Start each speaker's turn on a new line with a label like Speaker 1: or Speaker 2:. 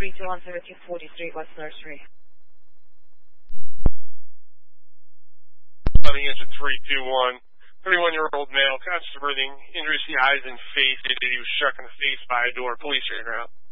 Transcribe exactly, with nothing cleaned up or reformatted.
Speaker 1: three two one seventeen forty-three West Nursery.
Speaker 2: On the engine three two one, thirty-one-year-old male, conscious of breathing, injuries to the eyes and face. He was struck in the face by a door. Police are ground.